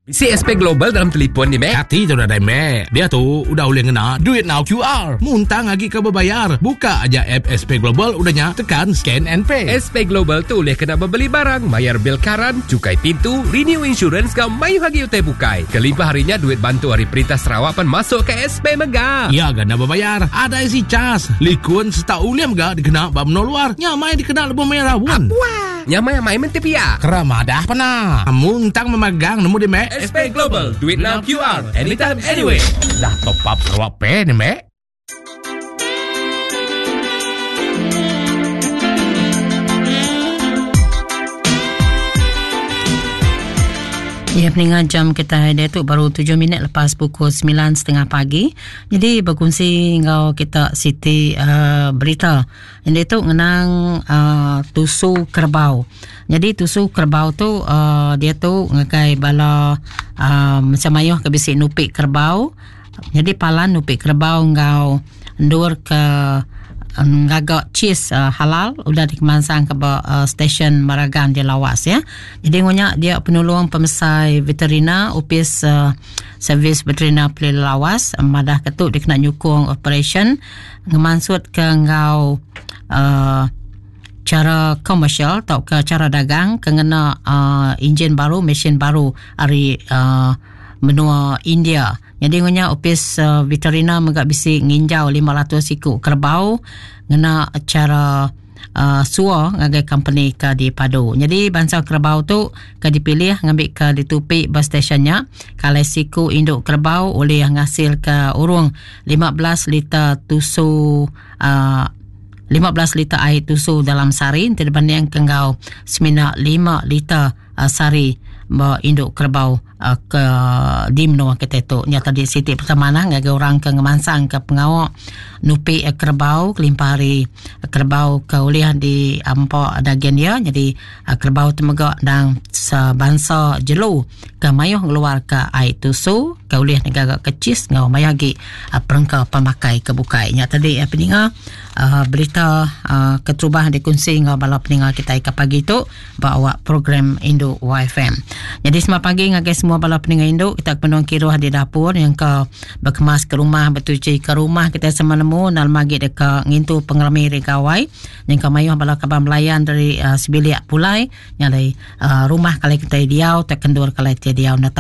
Isi SP Global dalam telefon ni, Mek. Hati tu dah dah, Mek. Dia tu udah boleh ngena Duit Now QR. Muntang lagi ke berbayar. Buka aja app SP Global, udahnya tekan scan and pay. SP Global tu boleh kena membeli barang, bayar bil karan, cukai pintu, renew insurance kau mayu hagi utai bukai. Kelimpah harinya duit bantu hari Perintah Sarawak pun masuk ke SP Mega. Ya, gana berbayar. Ada isi cas. Likun seta uliam ga dikena bab no luar. Nyamai dikena lebih merah pun. Nyamai mentepia. Keramadah pernah. Muntang memegang nemu di, Mek. SP Global, duit now QR, anytime, anyway. Dah top up Sarawak Pay ni, Mek. Ya, pendengar, jam kita ada tu baru 7 minit lepas pukul 9.30 pagi. Jadi berkongsi ngau kita Siti berita. Yang tu ngenang tusu kerbau. Jadi tusu kerbau tu dia tu ngakai bala macam mayuh ke bisik nupik kerbau. Jadi palan nupik kerbau ngau ndur ke ngagak cheese halal udah dikemansang ke stesen Maragan di Lawas ya. Jadi ngonya dia penolong pemesai veterina upis servis veterina Peli Lawas madah ketuk dia kena nyukung operation ngemansut ke ngau cara komersial atau ke cara dagang kena enjin baru, mesin baru dari benua India. Jadi ngonya opis veterina megak bisi nginjau 500 siku kerbau ngena cara suar ngagai company ke di Padu. Jadi bangsa kerbau tu ke dipilih ngambil ke ditupik bus stationnya. Kalau siku induk kerbau oleh ngasil ke urung 15 liter tusu 15 liter air tusu dalam sehari berbanding kengau semina 5 liter sehari induk kerbau ke di menua kita tu. Nyata di Siti pertama ngagai orang ke ngemansang ke pengawak nupi kerbau kelimpah hari kerbau ke uliah di ampak dagen dia. Jadi kerbau tu megak dan sebangsa jelu ke mayuh keluar ke air tusu ke uliah negara kecis ngau mayagi perengka pemakai kebukai. Nyata tadi pendengar berita keterubahan dikongsi ngau bala pendengar kita ke pagi tu bawa program Indo YFM. Jadi semalam pagi ngagai semua bala pendengar Indo kita penuh kiruh di dapur yang ke berkemas ke rumah bertuci ke rumah kita semenemu nal magi dekat ngintu pengerami regawai yang ke mayuh bala kabar melayan dari Sibiliak Pulai yang dari rumah kalau kita diau tak kendur kalau kita diau